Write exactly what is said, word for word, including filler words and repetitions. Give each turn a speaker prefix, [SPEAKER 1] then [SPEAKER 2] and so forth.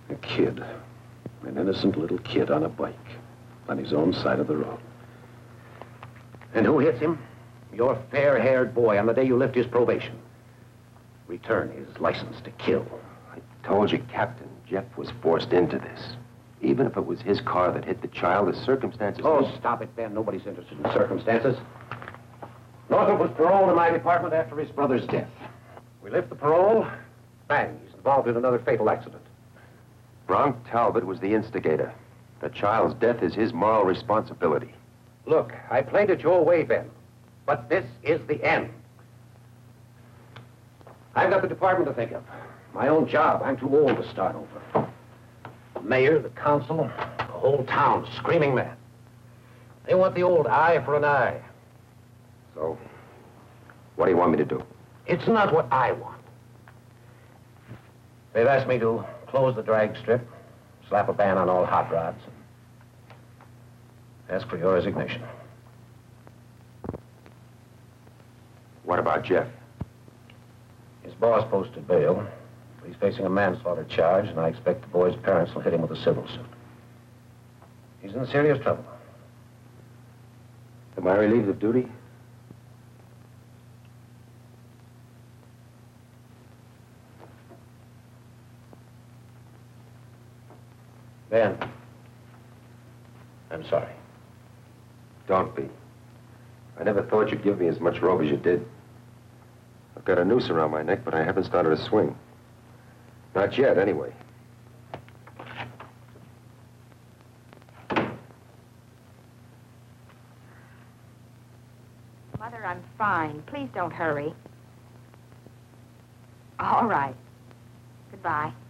[SPEAKER 1] A kid. An innocent little kid on a bike. On his own side of the road.
[SPEAKER 2] And who hits him? Your fair-haired boy on the day you lift his probation. Return his license to kill.
[SPEAKER 3] I told you, Captain, Jeff was forced into this. Even if it was his car that hit the child, the circumstances...
[SPEAKER 2] Oh, stop it, Ben. Nobody's interested in circumstances. Northrop was paroled in my department after his brother's death. We lift the parole, bang, he's involved in another fatal accident.
[SPEAKER 3] Bronk Talbot was the instigator. The child's death is his moral responsibility.
[SPEAKER 2] Look, I played it your way, Ben. But this is the end. I've got the department to think of. My own job. I'm too old to start over. The mayor, the council, the whole town screaming mad. They want the old eye for an eye.
[SPEAKER 3] So, what do you want me to do?
[SPEAKER 2] It's not what I want. They've asked me to close the drag strip, slap a ban on all hot rods, and ask for your resignation.
[SPEAKER 3] What about Jeff?
[SPEAKER 2] His boss posted bail. He's facing a manslaughter charge, and I expect the boy's parents will hit him with a civil suit. He's in serious trouble.
[SPEAKER 3] Am I relieved of duty?
[SPEAKER 2] Ben, I'm sorry.
[SPEAKER 3] Don't be. I never thought you'd give me as much rope as you did. I've got a noose around my neck, but I haven't started to swing. Not yet, anyway.
[SPEAKER 4] Mother, I'm fine. Please don't hurry. All right. Goodbye.